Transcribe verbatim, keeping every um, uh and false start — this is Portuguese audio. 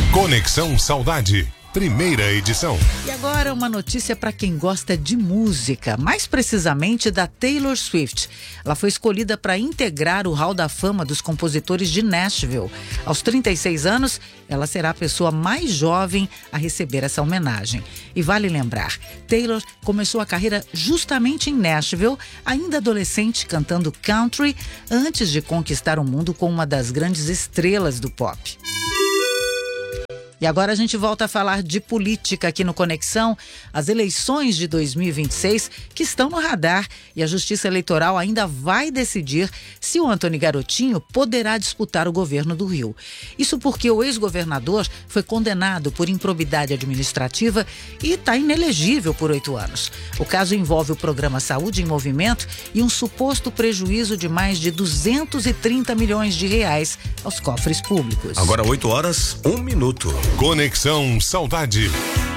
Conexão Saudade, primeira edição. E agora uma notícia para quem gosta de música, mais precisamente da Taylor Swift. Ela foi escolhida para integrar o Hall da Fama dos compositores de Nashville. Aos trinta e seis anos, ela será a pessoa mais jovem a receber essa homenagem. E vale lembrar, Taylor começou a carreira justamente em Nashville, ainda adolescente, cantando country, antes de conquistar o mundo com uma das grandes estrelas do pop. E agora a gente volta a falar de política aqui no Conexão, as eleições de dois mil e vinte e seis que estão no radar, e a Justiça Eleitoral ainda vai decidir se o Antony Garotinho poderá disputar o governo do Rio. Isso porque o ex-governador foi condenado por improbidade administrativa e está inelegível por oito anos. O caso envolve o programa Saúde em Movimento e um suposto prejuízo de mais de duzentos e trinta milhões de reais aos cofres públicos. Agora oito horas, um minuto. Conexão Saudade.